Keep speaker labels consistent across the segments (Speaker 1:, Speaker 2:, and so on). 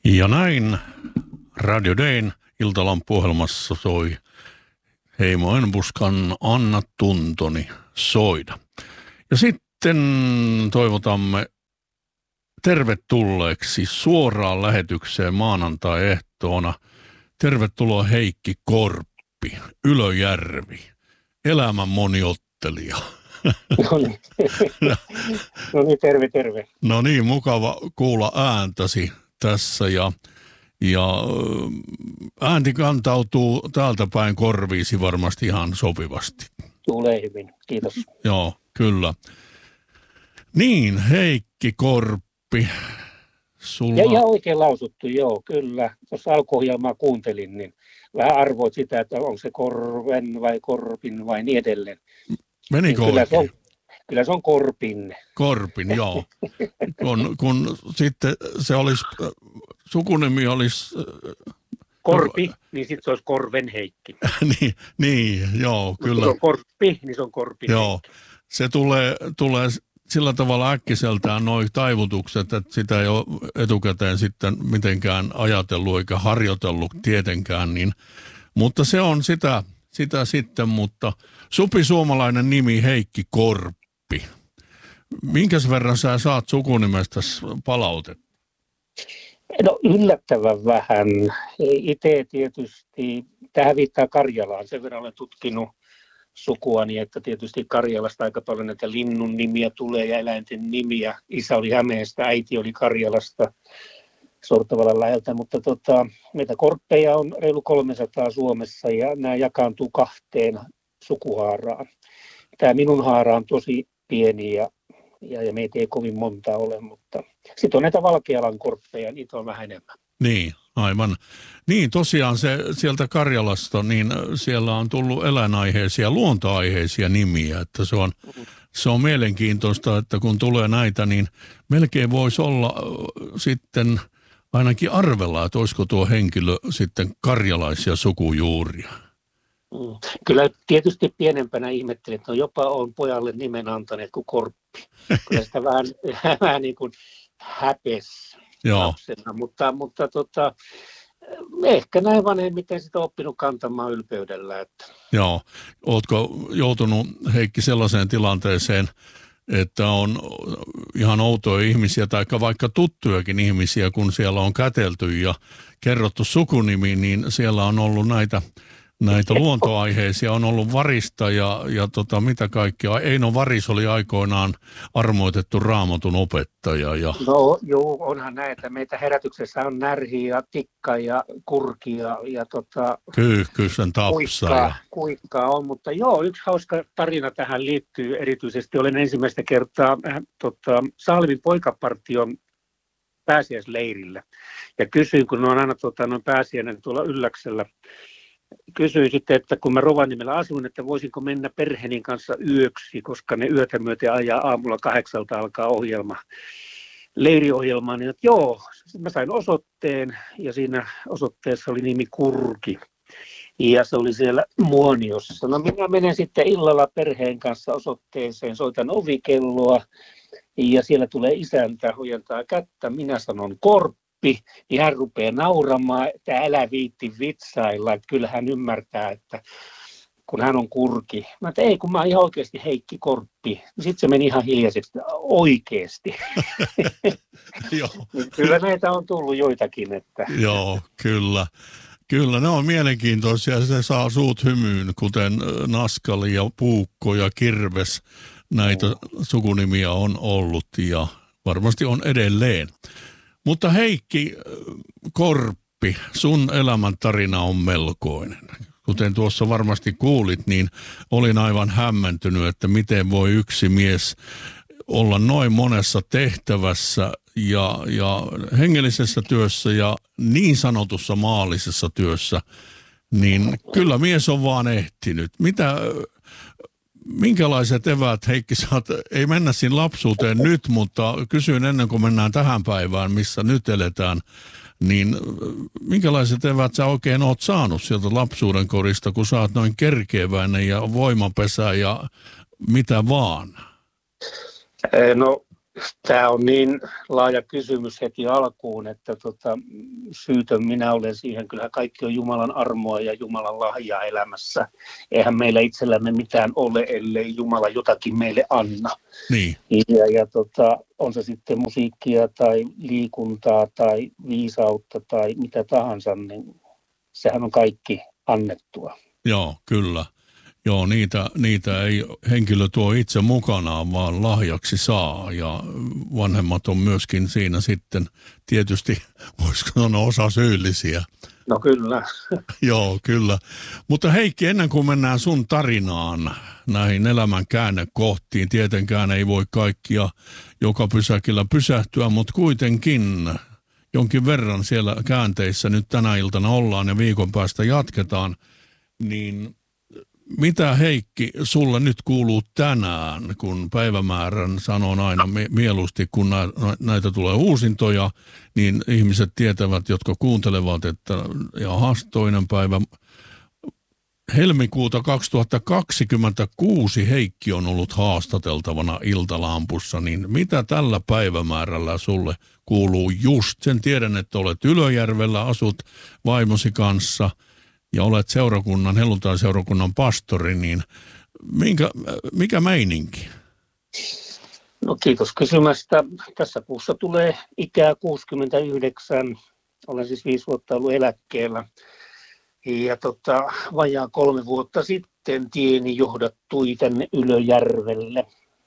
Speaker 1: Ja näin Radio Dayn iltalampuohjelmassa soi Heimo Enbuskan Anna tuntoni soida. Ja sitten toivotamme tervetulleeksi suoraan lähetykseen maanantai-ehtoona. Tervetuloa Heikki Korppi, Ylöjärvi, elämän moniottelija.
Speaker 2: No niin, terve.
Speaker 1: No niin, mukava kuulla ääntäsi tässä ja äänti kantautuu täältä päin korviisi varmasti ihan sopivasti.
Speaker 2: Tulee hyvin, kiitos.
Speaker 1: Joo, kyllä. Niin, Heikki Korppi.
Speaker 2: Ja ihan oikein lausuttu, joo, kyllä. Tuossa alkuohjelmaa kuuntelin, niin vähän arvoit sitä, että onko se Korven vai Korpin vai niin edelleen.
Speaker 1: Menikö
Speaker 2: niin
Speaker 1: oikein?
Speaker 2: Kyllä se on Korpin.
Speaker 1: Korpin, joo. Kun sitten se olisi, sukunimi olisi...
Speaker 2: Korpi, niin sitten se olisi Korven Heikki.
Speaker 1: niin, joo, kyllä.
Speaker 2: Kun se on Korppi, niin se on Korpin
Speaker 1: joo,
Speaker 2: Heikki.
Speaker 1: Se tulee sillä tavalla äkkiseltään nuo taivutukset, että sitä ei ole etukäteen sitten mitenkään ajatellut eikä harjoitellut tietenkään, niin, mutta se on sitä sitten, mutta supisuomalainen nimi Heikki Korppi. Minkäs verran sä saat sukunimestä palautetta?
Speaker 2: No yllättävän vähän. Itse tietysti, tähän viittaa Karjalaan, sen verran olen tutkinut sukuani, että tietysti Karjalasta aika paljon näitä linnun nimiä tulee ja eläinten nimiä. Isä oli Hämeestä, äiti oli Karjalasta Sortavalan läheltä, mutta meitä korppeja on reilu 300 Suomessa ja nämä jakaantuu 2 sukuhaaraan. Tämä minun haara on tosi pieni ja meitä ei kovin monta ole, mutta sitten on näitä Valkealan korppeja, niitä on vähän enemmän.
Speaker 1: Niin, aivan. Niin, tosiaan sieltä Karjalasta, niin siellä on tullut eläinaiheisia, luontoaiheisia nimiä, että se on mielenkiintoista, että kun tulee näitä, niin melkein voisi olla sitten ainakin arvella, että olisiko tuo henkilö sitten karjalaisia sukujuuria.
Speaker 2: Kyllä tietysti pienempänä ihmettelin, että jopa on pojalle nimen antaneet kuin Korppi. Kyllä sitä vähän niin kuin häpesi lapsena, mutta ehkä näin vanhemmiten sitä oppinut kantamaan ylpeydellä. Että.
Speaker 1: Joo, ootko joutunut Heikki sellaiseen tilanteeseen, että on ihan outoja ihmisiä tai vaikka tuttujakin ihmisiä, kun siellä on kätelty ja kerrottu sukunimi, niin siellä on ollut näitä luontoaiheisia, on ollut Varista ja mitä kaikkea. Eino Varis oli aikoinaan armoitettu Raamatun opettaja.
Speaker 2: No joo, onhan näitä. Meitä herätyksessä on närhi ja tikka ja kurki ja
Speaker 1: Kyyhkysen tapsa.
Speaker 2: Kuikkaa on, mutta joo, yksi hauska tarina tähän liittyy erityisesti. Olen ensimmäistä kertaa Salmin poikapartion pääsiäisleirillä ja kysyin, kun on aina pääsiäinen tuolla Ylläksellä, kysyin sitten, että kun mä Rovaniemellä asuin, että voisinko mennä perheeni kanssa yöksi, koska ne yötä myöten ajaa aamulla 8 alkaa leiriohjelma, niin että joo, mä sain osoitteen ja siinä osoitteessa oli nimi Kurki ja se oli siellä Muoniossa. No minä menen sitten illalla perheen kanssa osoitteeseen, soitan ovikelloa ja siellä tulee isäntä, huijentaa kättä, minä sanon Korppi. Niin hän rupeaa nauramaan, että älä viitti vitsailla, että kyllä hän ymmärtää, että kun hän on Kurki. Mä että ei, kun mä oon ihan oikeasti Heikki Korppi. Sitten se meni ihan hiljaiseksi, oikeasti. Kyllä näitä on tullut joitakin. Että.
Speaker 1: Joo, kyllä. Kyllä, ne on mielenkiintoisia. Se saa suut hymyyn, kuten Naskali ja Puukko ja Kirves. Näitä sukunimiä on ollut ja varmasti on edelleen. Mutta Heikki Korppi, sun elämäntarina on melkoinen. Kuten tuossa varmasti kuulit, niin olin aivan hämmentynyt, että miten voi yksi mies olla noin monessa tehtävässä ja hengellisessä työssä ja niin sanotussa maallisessa työssä. Niin kyllä mies on vaan ehtinyt. Minkälaiset eväät, Heikki, ei mennä siinä lapsuuteen nyt, mutta kysyn ennen kuin mennään tähän päivään, missä nyt eletään, niin minkälaiset eväät sä oikein oot saanut sieltä lapsuuden korista, kun sä oot noin kerkeäväinen ja voimapesä ja mitä vaan?
Speaker 2: No Tämä on niin laaja kysymys heti alkuun, että syytön minä olen siihen. Kyllähän kaikki on Jumalan armoa ja Jumalan lahjaa elämässä. Eihän meillä itsellämme mitään ole, ellei Jumala jotakin meille anna.
Speaker 1: Niin.
Speaker 2: Ja on se sitten musiikkia tai liikuntaa tai viisautta tai mitä tahansa, niin sehän on kaikki annettua.
Speaker 1: Joo, kyllä. Joo, niitä ei henkilö tuo itse mukanaan, vaan lahjaksi saa, ja vanhemmat on myöskin siinä sitten tietysti, voisiko sanoa, osa syyllisiä.
Speaker 2: No kyllä.
Speaker 1: Joo, kyllä. Mutta Heikki, ennen kuin mennään sun tarinaan näihin elämän käännekohtiin, tietenkään ei voi kaikkia joka pysäkillä pysähtyä, mutta kuitenkin jonkin verran siellä käänteissä nyt tänä iltana ollaan ja viikon päästä jatketaan, niin mitä Heikki sulle nyt kuuluu tänään, kun päivämäärän sanon aina mieluusti, kun näitä tulee uusintoja, niin ihmiset tietävät, jotka kuuntelevat, että jahas, toinen päivä helmikuuta 2026 Heikki on ollut haastateltavana Iltalampussa, niin mitä tällä päivämäärällä sulle kuuluu just? Sen tiedän, että olet Ylöjärvellä, asut vaimosi kanssa ja olet helluntai-seurakunnan pastori, niin mikä meininki?
Speaker 2: No kiitos kysymästä. Tässä kuussa tulee ikää 69. Olen siis 5 vuotta ollut eläkkeellä. Ja vajaa 3 vuotta sitten tieni johdattui tänne Ylöjärvelle.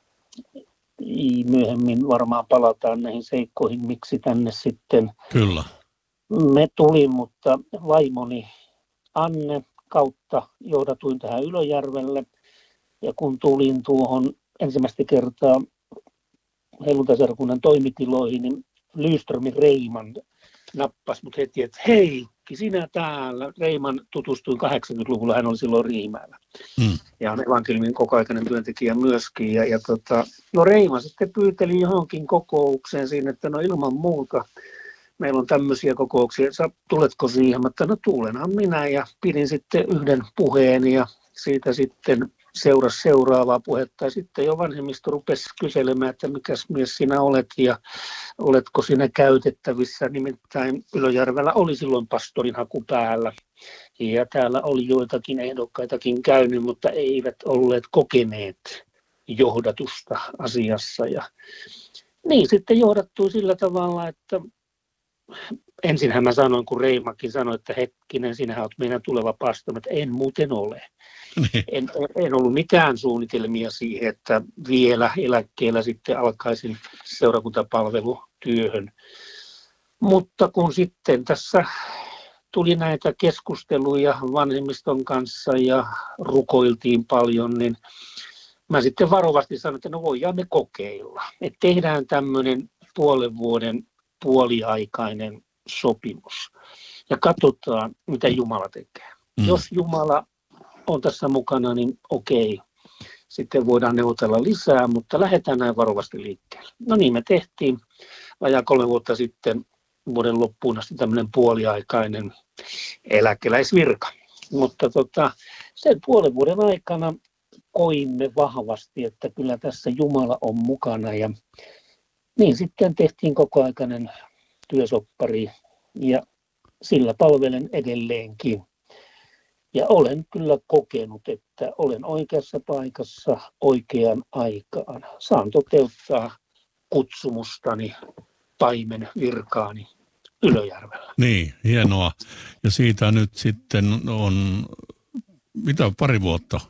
Speaker 2: Myöhemmin varmaan palataan näihin seikkoihin, miksi tänne sitten
Speaker 1: Kyllä.
Speaker 2: me tulin, mutta vaimoni Anne kautta johdatuin tähän Ylöjärvelle. Ja kun tulin tuohon ensimmäistä kertaa helluntai-seurakunnan toimitiloihin, niin Lyströmin Reiman nappasi mut heti, että Heikki, sinä täällä. Reiman tutustuin 80-luvulla, hän oli silloin Riimäellä. Ja on evankeliumin kokoaikainen työntekijä myöskin. No Reima sitten pyyteli johonkin kokoukseen siinä, että no ilman muuta. Meillä on tämmöisiä kokouksia, tuletko siihen? Mutta no tulenhan minä, ja pidin sitten yhden puheen ja siitä sitten seurasi seuraavaa puhetta. Ja sitten jo vanhemmisto rupesi kyselemään, että mikäs mies sinä olet ja oletko sinä käytettävissä. Nimittäin Ylöjärvellä oli silloin pastorin haku päällä ja täällä oli joitakin ehdokkaitakin käynyt, mutta eivät olleet kokeneet johdatusta asiassa. Ja niin sitten johdattui sillä tavalla, että ensinhän mä sanoin, kun Reimakin sanoi, että hetkinen, sinähän olet meidän tuleva pastori, että en muuten ole. En ollut mitään suunnitelmia siihen, että vielä eläkkeellä sitten alkaisin seurakuntapalvelutyöhön. Mutta kun sitten tässä tuli näitä keskusteluja vanhemmiston kanssa ja rukoiltiin paljon, niin mä sitten varovasti sanoin, että no voidaan me kokeilla. Että tehdään tämmöinen puolen vuoden puoliaikainen sopimus ja katsotaan, mitä Jumala tekee. Jos Jumala on tässä mukana, niin okei, sitten voidaan neuvotella lisää, mutta lähdetään näin varovasti liikkeelle. No niin, me tehtiin vajaa 3 vuotta sitten vuoden loppuun asti tämmöinen puoliaikainen eläkeläisvirka. Mutta sen puolen vuoden aikana koimme vahvasti, että kyllä tässä Jumala on mukana, ja niin sitten tehtiin kokoaikainen työsoppari ja sillä palvelen edelleenkin. Ja olen kyllä kokenut, että olen oikeassa paikassa oikeaan aikaan. Saan toteuttaa kutsumustani, paimen virkaani Ylöjärvellä.
Speaker 1: Niin, hienoa. Ja siitä nyt sitten on, mitä, 2 vuotta?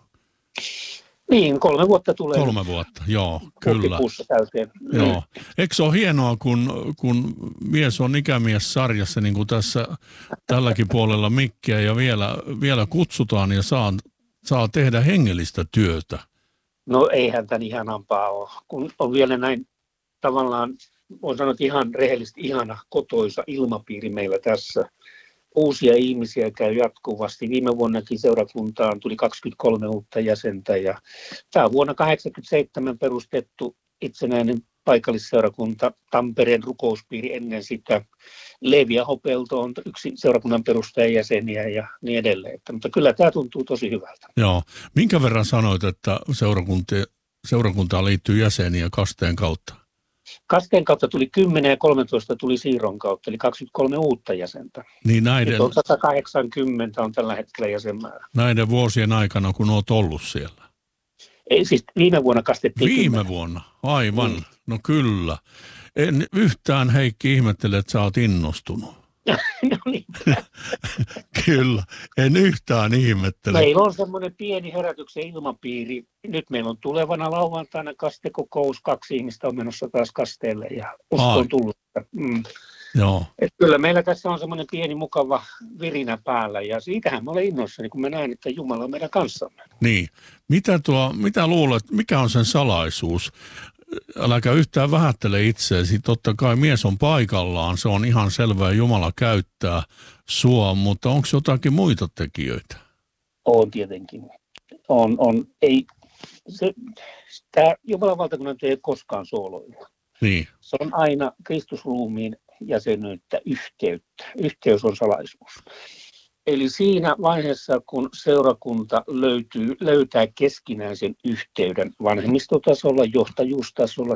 Speaker 2: Niin, 3 vuotta tulee.
Speaker 1: 3 vuotta, joo, kyllä.
Speaker 2: Täyteen.
Speaker 1: Joo. Eikö se ole hienoa, kun mies on ikämies-sarjassa, niin kuin tässä tälläkin puolella mikkiä, ja vielä kutsutaan ja saa tehdä hengellistä työtä?
Speaker 2: No eihän tämän ihanampaa ole, kun on vielä näin tavallaan, voin sanoa, että ihan rehellisesti ihana kotoisa ilmapiiri meillä tässä. Uusia ihmisiä käy jatkuvasti. Viime vuonnakin seurakuntaan tuli 23 uutta jäsentä, ja tämä on vuonna 1987 perustettu itsenäinen paikallisseurakunta, Tampereen rukouspiiri ennen sitä. Leevi Ahopelto on yksi seurakunnan perustajajäseniä ja niin edelleen. Mutta kyllä tämä tuntuu tosi hyvältä.
Speaker 1: Joo. Minkä verran sanoit, että seurakuntaan liittyy jäseniä kasteen kautta?
Speaker 2: Kasteen kautta tuli 10 ja 13 tuli siirron kautta, eli 23 uutta jäsentä.
Speaker 1: Niin näiden,
Speaker 2: 180 on tällä hetkellä jäsenmäärä.
Speaker 1: näiden vuosien aikana, kun olet ollut siellä?
Speaker 2: Ei, siis viime vuonna kastettiin
Speaker 1: Viime
Speaker 2: 10.
Speaker 1: vuonna, aivan. No kyllä. En yhtään, Heikki, ihmettele, että sä oot innostunut.
Speaker 2: No niin.
Speaker 1: Kyllä, en yhtään ihmettele.
Speaker 2: Meillä on semmoinen pieni herätyksen ilmapiiri. Nyt meillä on tulevana lauantaina kastekokous. 2 ihmistä on menossa taas kasteelle ja usko on tullut.
Speaker 1: Joo.
Speaker 2: Et kyllä meillä tässä on semmoinen pieni mukava virinä päällä ja siitähän mä olen innoissani, kun mä näen, että Jumala on meidän kanssamme.
Speaker 1: Niin. Mitä luulet, mikä on sen salaisuus? Äläkä yhtään vähättele itseäsi. Totta kai mies on paikallaan, se on ihan selvää, Jumala käyttää sua, mutta onko jotakin muita tekijöitä?
Speaker 2: On tietenkin. Ei, tämä Jumalan valtakunnan työ ei koskaan sooloilla.
Speaker 1: Niin.
Speaker 2: Se on aina Kristusruumiin jäsenyyttä, yhteyttä. Yhteys on salaisuus. Eli siinä vaiheessa, kun seurakunta löytää keskinäisen yhteyden vanhemmistotasolla, johtajuustasolla,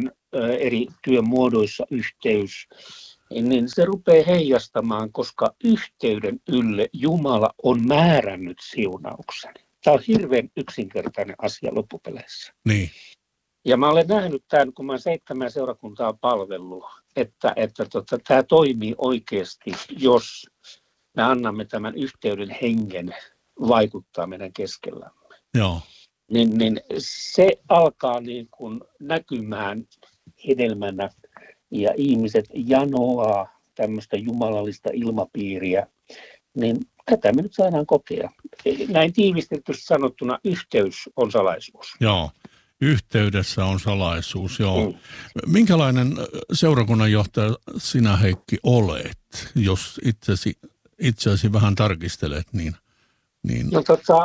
Speaker 2: eri työmuodoissa yhteys, niin se rupeaa heijastamaan, koska yhteyden ylle Jumala on määrännyt siunauksen. Tämä on hirveän yksinkertainen asia loppupeleissä.
Speaker 1: Niin.
Speaker 2: Ja mä olen nähnyt tämän, kun mä 7 seurakuntaa palvellut, että tämä toimii oikeasti, jos me annamme tämän yhteyden hengen vaikuttaa meidän keskellämme.
Speaker 1: Joo.
Speaker 2: Niin se alkaa niin kuin näkymään hedelmänä ja ihmiset janoaa tämmöistä jumalallista ilmapiiriä, niin tätä me nyt saadaan kokea. Näin tiivistetty sanottuna yhteys on salaisuus.
Speaker 1: Joo. Yhteydessä on salaisuus, joo. Minkälainen seurakunnanjohtaja sinä, Heikki, olet, jos itseäsi vähän tarkistelet, niin...
Speaker 2: No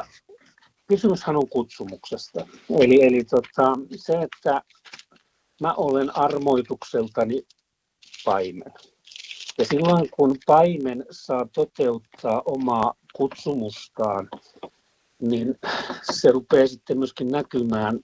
Speaker 2: kysymyshän on kutsumuksesta. Eli se, että mä olen armoitukseltani paimen. Ja silloin kun paimen saa toteuttaa omaa kutsumustaan, niin se rupeaa sitten myöskin näkymään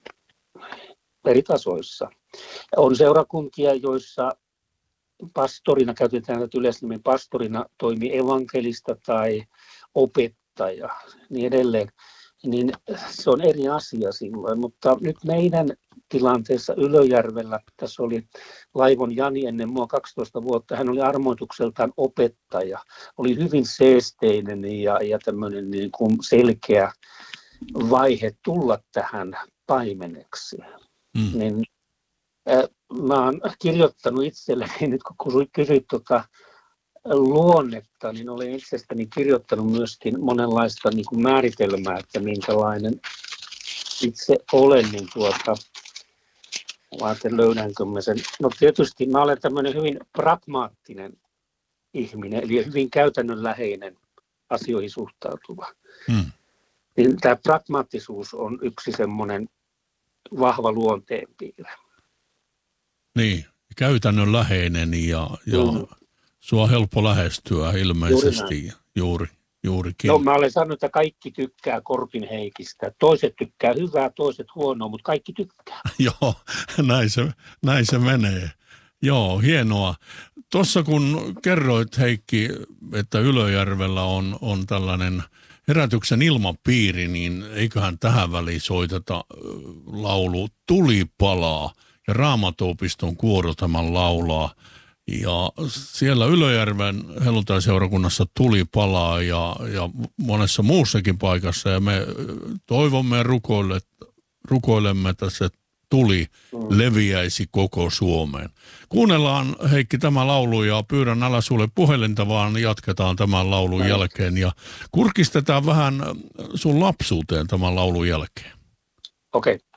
Speaker 2: eri tasoissa. On seurakuntia, joissa pastorina, käytetään tätä yleisnimen pastorina, toimii evankelista tai opettaja, niin edelleen. Niin se on eri asia silloin, mutta nyt meidän tilanteessa Ylöjärvellä, tässä oli Laivon Jani ennen mua 12 vuotta, hän oli armoitukseltaan opettaja, oli hyvin seesteinen ja tämmöinen niin kuin selkeä vaihe tulla tähän paimeneksi. Niin, mä oon kirjoittanut itselleni, nyt kun kysyit luonnetta, niin olen itsestäni kirjoittanut myöskin monenlaista niin kuin määritelmää, että minkälainen itse olen, niin löydänkö mä sen. No tietysti mä olen tämmöinen hyvin pragmaattinen ihminen, eli hyvin käytännönläheinen asioihin suhtautuva. Niin tämä pragmaattisuus on yksi semmoinen vahva luonteenpiirre.
Speaker 1: Niin, käytännönläheinen ja sua on helppo lähestyä ilmeisesti juurikin.
Speaker 2: No mä olen sanonut, että kaikki tykkää Korpin Heikistä. Toiset tykkää hyvää, toiset huonoa, mutta kaikki tykkää.
Speaker 1: Joo, näin se menee. Joo, hienoa. Tuossa kun kerroit, Heikki, että Ylöjärvellä on tällainen herätyksen ilmapiiri, niin eiköhän tähän väliin soiteta laulu Tuli palaa ja Raamattuopiston kuoro tämän laulaa. Ja siellä Ylöjärven helluntaiseurakunnassa Tuli palaa ja monessa muussakin paikassa ja me toivomme ja rukoilemme, että se tuli leviäisi koko Suomeen. Kuunnellaan, Heikki, tämä laulu ja pyydän älä sulle puhelinta, vaan jatketaan tämän laulun jälkeen ja kurkistetaan vähän sun lapsuuteen tämän laulun jälkeen.
Speaker 2: Okei.